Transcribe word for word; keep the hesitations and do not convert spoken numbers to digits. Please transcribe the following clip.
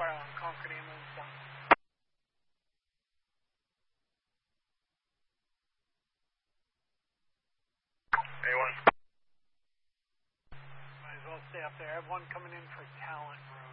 fire on Concord ambulance one. A one. Might as well stay up there. I have one coming in for Talent Road.